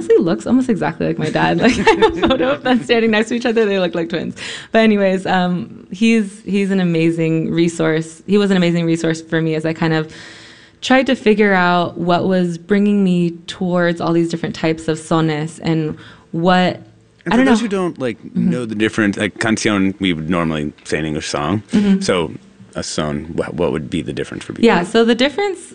honestly looks almost exactly like my dad. Like, I have a photo of them standing next to each other. They look like twins. But anyways, he's an amazing resource. He was an amazing resource for me as I kind of tried to figure out what was bringing me towards all these different types of sones and what. And for those who don't know the difference, like canción, we would normally say an English song. So a son, what would be the difference for people? Yeah, so the difference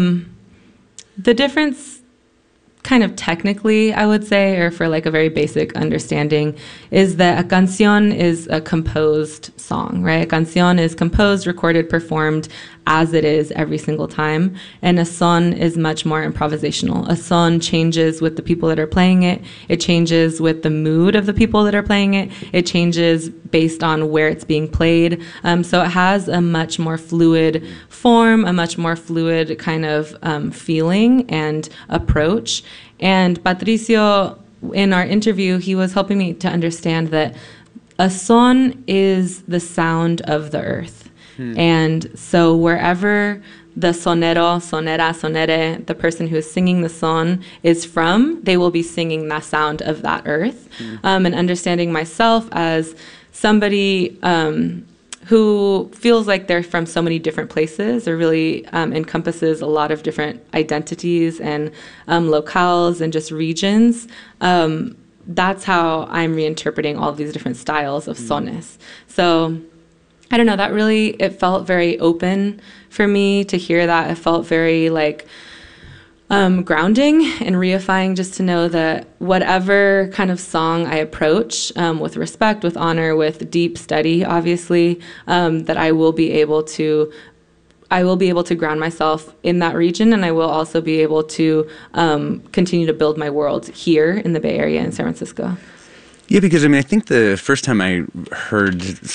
kind of technically, I would say, or for like a very basic understanding, is that a canción is a composed song, right? A canción is composed, recorded, performed as it is every single time. And a son is much more improvisational. A son changes with the people that are playing it. It changes with the mood of the people that are playing it. It changes based on where it's being played. So it has a much more fluid form, a much more fluid kind of feeling and approach. And Patricio, in our interview, he was helping me to understand that a son is the sound of the earth. And so wherever the sonero, sonera, sonere, the person who is singing the son is from, they will be singing the sound of that earth. And understanding myself as somebody who feels like they're from so many different places, or really encompasses a lot of different identities and locales and just regions. That's how I'm reinterpreting all of these different styles of sones. So I don't know, that really, it felt very open for me to hear that. It felt very like grounding and reifying, just to know that whatever kind of song I approach with respect, with honor, with deep study, obviously, that I will be able to ground myself in that region, and I will also be able to continue to build my world here in the Bay Area in San Francisco. Yeah, because I mean, I think the first time I heard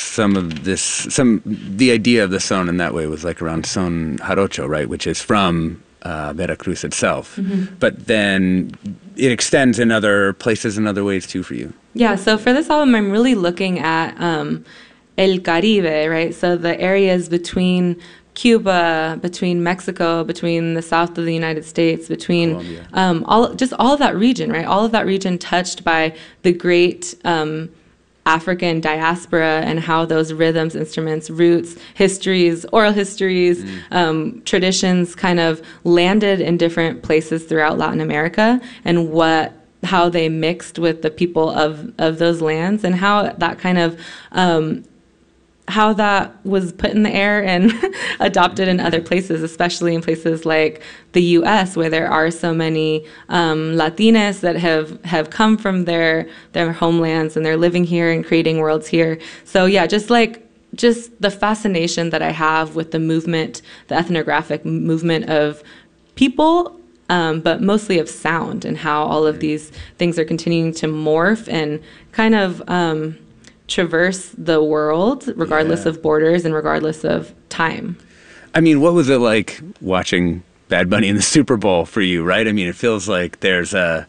the idea of the son in that way was like around son jarocho, right, which is from Veracruz itself. But then it extends in other places and other ways too for you. Yeah, so for this album, I'm really looking at El Caribe, right? So the areas between Cuba, between Mexico, between the south of the United States, between all of that region, right? All of that region touched by the great African diaspora, and how those rhythms, instruments, roots, histories, oral histories, traditions kind of landed in different places throughout Latin America, and how they mixed with the people of those lands, and how that kind of how that was put in the air and adopted in other places, especially in places like the U.S., where there are so many Latinas that have come from their homelands, and they're living here and creating worlds here. So yeah, just the fascination that I have with the movement, the ethnographic movement of people, but mostly of sound, and how all of these things are continuing to morph and kind of traverse the world, regardless of borders and regardless of time. I mean, what was it like watching Bad Bunny in the Super Bowl for you, right? I mean, it feels like there's a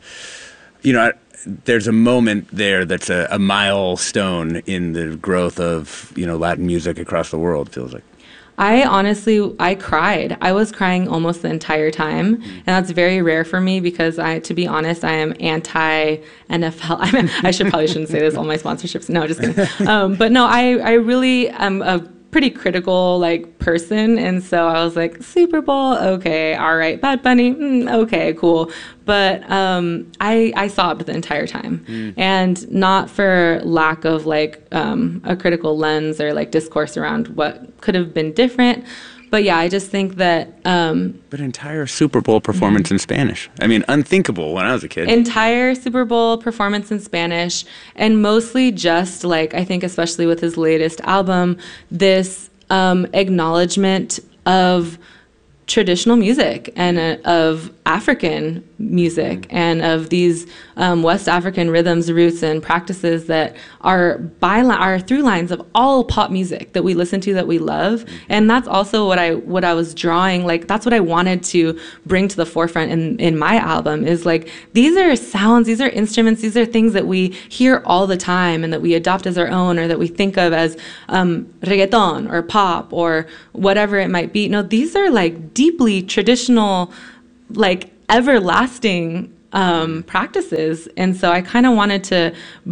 moment there that's a milestone in the growth of, Latin music across the world, it feels like. I cried. I was crying almost the entire time. And that's very rare for me, because to be honest, I am anti-NFL. I shouldn't say this, all my sponsorships. No, just kidding. But no, I really am a pretty critical person, and so I was like, Super Bowl, okay, all right, Bad Bunny, okay, cool. But I sobbed the entire time, and not for lack of a critical lens or discourse around what could have been different. But yeah, I just think that... but entire Super Bowl performance in Spanish. I mean, unthinkable when I was a kid. Entire Super Bowl performance in Spanish, and mostly just I think especially with his latest album, this acknowledgement of traditional music and of African music and of these West African rhythms, roots, and practices that are through lines of all pop music that we listen to, that we love. And that's also what I was drawing, that's what I wanted to bring to the forefront in my album, is these are sounds, these are instruments, these are things that we hear all the time and that we adopt as our own, or that we think of as reggaeton or pop or whatever it might be. No, these are deeply traditional, everlasting practices. And so I kind of wanted to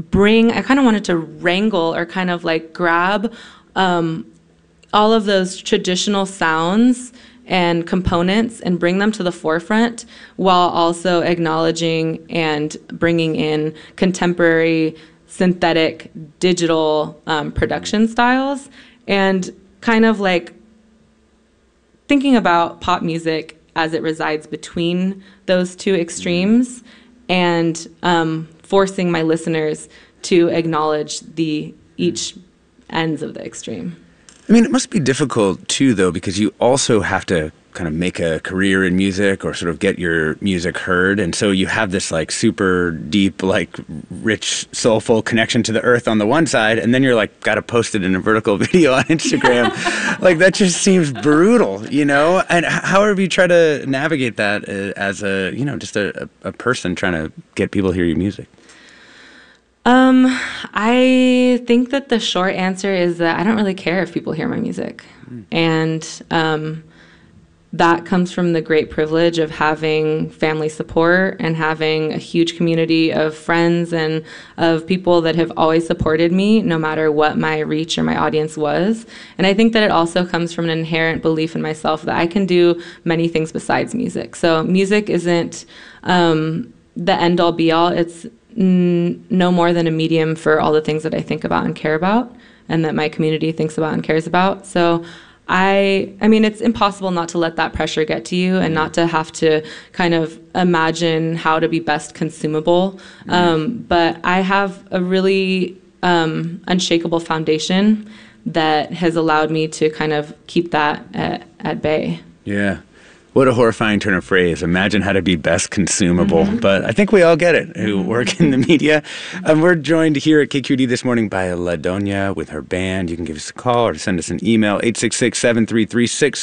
wrangle or kind of like grab all of those traditional sounds and components and bring them to the forefront while also acknowledging and bringing in contemporary synthetic digital production styles, and kind of like thinking about pop music as it resides between those two extremes, and forcing my listeners to acknowledge each ends of the extreme. I mean, it must be difficult too, though, because you also have to kind of make a career in music or sort of get your music heard. And so you have this like super deep, like rich, soulful connection to the earth on the one side. And then you're like, got to post it in a vertical video on Instagram. Like that just seems brutal, you know? And however you try to navigate that as a, you know, just a person trying to get people to hear your music. I think that the short answer is that I don't really care if people hear my music. And that comes from the great privilege of having family support and having a huge community of friends and of people that have always supported me, no matter what my reach or my audience was. And I think that it also comes from an inherent belief in myself that I can do many things besides music. So music isn't the end-all be-all. It's no more than a medium for all the things that I think about and care about, and that my community thinks about and cares about. So I mean, it's impossible not to let that pressure get to you and not to have to kind of imagine how to be best consumable. But I have a really unshakable foundation that has allowed me to kind of keep that at bay. Yeah. What a horrifying turn of phrase. Imagine how to be best consumable. But I think we all get it who work in the media. We're joined here at KQED this morning by La Doña with her band. You can give us a call or send us an email, 866-733-66